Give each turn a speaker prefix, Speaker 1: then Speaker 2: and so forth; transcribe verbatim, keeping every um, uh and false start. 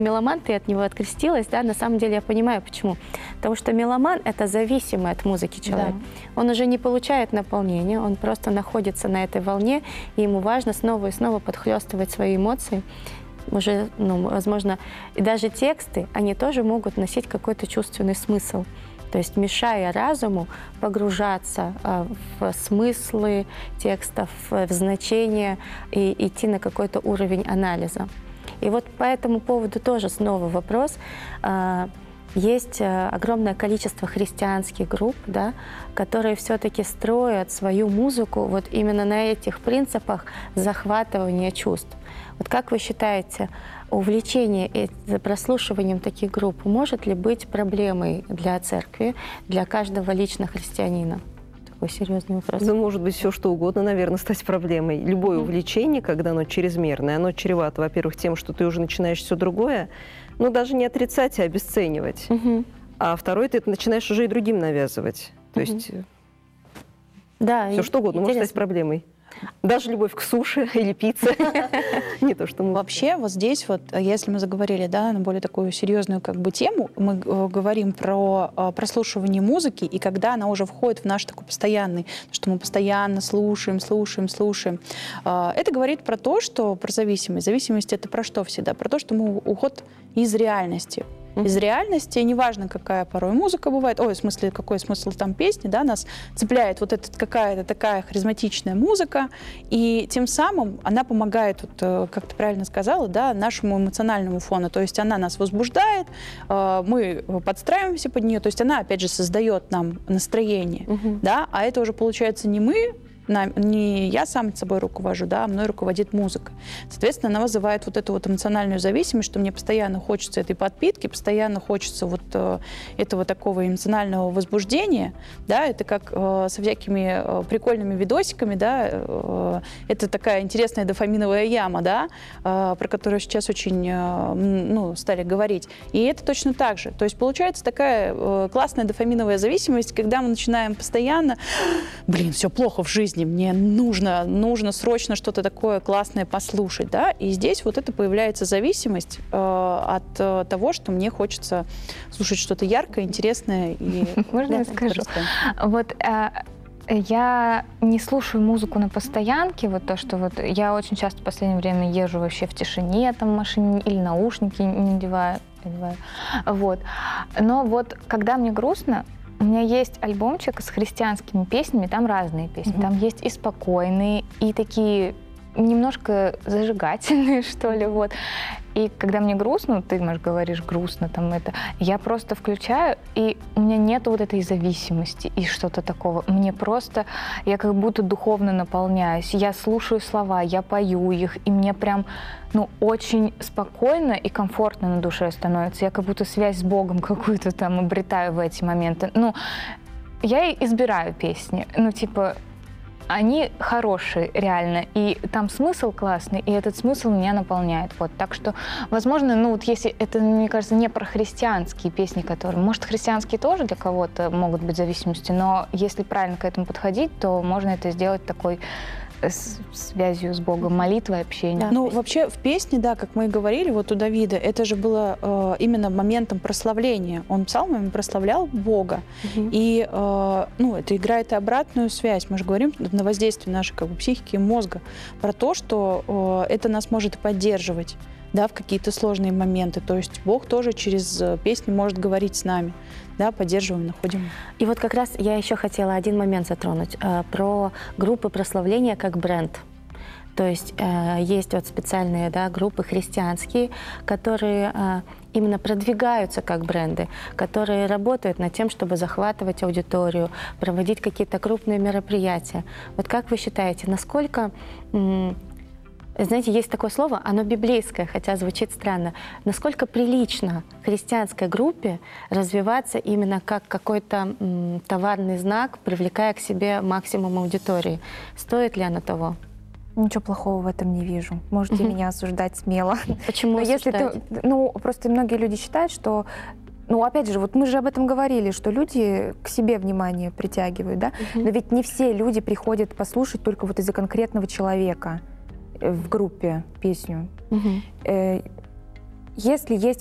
Speaker 1: Меломан, ты от него открестилась, да, на самом деле я понимаю, почему. Потому что меломан – это зависимый от музыки человек. Да. Он уже не получает наполнения, он просто находится на этой волне, и ему важно снова и снова подхлестывать свои эмоции. Уже, ну, возможно, и даже тексты, они тоже могут носить какой-то чувственный смысл. То есть мешая разуму погружаться э, в смыслы текстов, в значения и идти на какой-то уровень анализа. И вот по этому поводу тоже снова вопрос. Есть огромное количество христианских групп, да, которые все-таки строят свою музыку вот именно на этих принципах захватывания чувств. Вот как вы считаете, увлечение прослушиванием таких групп может ли быть проблемой для церкви, для каждого лично христианина? Серьезный вопрос.
Speaker 2: Да, может быть, все что угодно, наверное, стать проблемой. Любое mm-hmm. увлечение, когда оно чрезмерное, оно чревато, во-первых, тем, что ты уже начинаешь все другое, ну, даже не отрицать, а обесценивать. Mm-hmm. А второе, ты это начинаешь уже и другим навязывать. То mm-hmm. есть
Speaker 1: да,
Speaker 2: все что угодно интересно. Может стать проблемой. Даже любовь к суши или пицце. Не то, что мы...
Speaker 3: Вообще, вот здесь вот, если мы заговорили, да, на более такую серьезную как бы тему, мы говорим про прослушивание музыки, и когда она уже входит в наш такой постоянный, что мы постоянно слушаем, слушаем, слушаем. Это говорит про то, что про зависимость. Зависимость — это про что всегда? Про то, что мы уход из реальности. Из реальности, неважно, какая порой музыка бывает, ой, в смысле, какой смысл там песни, да, нас цепляет вот эта какая-то такая харизматичная музыка, и тем самым она помогает, вот, как ты правильно сказала, да, нашему эмоциональному фону, то есть она нас возбуждает, мы подстраиваемся под нее, то есть она, опять же, создает нам настроение, угу. да, а это уже, получается, не мы, не я сам собой руковожу, да, а мной руководит музыка. Соответственно, она вызывает вот эту вот эмоциональную зависимость, что мне постоянно хочется этой подпитки, постоянно хочется вот э, этого такого эмоционального возбуждения, да, это как э, со всякими э, прикольными видосиками, да, э, это такая интересная дофаминовая яма, да, э, про которую сейчас очень, э, ну, стали говорить. И это точно так же. То есть получается такая э, классная дофаминовая зависимость, когда мы начинаем постоянно, блин, все плохо в жизни, мне нужно, нужно срочно что-то такое классное послушать, да, и здесь вот это появляется зависимость э, от э, того, что мне хочется слушать что-то яркое, интересное. И...
Speaker 4: Можно я скажу? Вот я не слушаю музыку на постоянке, вот то, что вот я очень часто в последнее время езжу вообще в тишине, там в машине, или наушники не надеваю, надеваю, вот. Но вот когда мне грустно, у меня есть альбомчик с христианскими песнями, там разные песни. Mm-hmm. Там есть и спокойные, и такие немножко зажигательные, что ли, вот. И когда мне грустно, ты, Маш, говоришь, грустно там это, я просто включаю, и у меня нету вот этой зависимости и что-то такого. Мне просто, я как будто духовно наполняюсь. Я слушаю слова, я пою их, и мне прям, ну, очень спокойно и комфортно на душе становится. Я как будто связь с Богом какую-то там обретаю в эти моменты. Ну, я и избираю песни. Ну, типа, они хорошие, реально, и там смысл классный, и этот смысл меня наполняет. Вот. Так что, возможно, ну вот если это, мне кажется, не про христианские песни, которые, может, христианские тоже для кого-то могут быть зависимости, но если правильно к этому подходить, то можно это сделать такой с связью с Богом, молитвой, общением. Да.
Speaker 3: Ну, вообще в песне, да, как мы и говорили, вот у Давида, это же было э, именно моментом прославления. Он псалмами прославлял Бога. Угу. И, э, ну, это играет и обратную связь. Мы же говорим на воздействие нашей как бы, психики и мозга про то, что э, это нас может поддерживать, да, в какие-то сложные моменты. То есть Бог тоже через песни может говорить с нами. Да, поддерживаем, находим.
Speaker 1: И вот как раз я еще хотела один момент затронуть э, про группы прославления как бренд. То есть э, есть вот специальные, да, группы христианские, которые э, именно продвигаются как бренды, которые работают над тем, чтобы захватывать аудиторию, проводить какие-то крупные мероприятия. Вот как вы считаете, насколько... М- Знаете, есть такое слово, оно библейское, хотя звучит странно. Насколько прилично христианской группе развиваться именно как какой-то м, товарный знак, привлекая к себе максимум аудитории? Стоит ли оно того?
Speaker 4: Ничего плохого в этом не вижу. Можете меня осуждать смело.
Speaker 1: Почему
Speaker 4: Но если ты, ну, просто многие люди считают, что... Ну, опять же, вот мы же об этом говорили, что люди к себе внимание притягивают, да? Uh-huh. Но ведь не все люди приходят послушать только вот из-за конкретного человека в группе песню. Угу. Э,
Speaker 1: если есть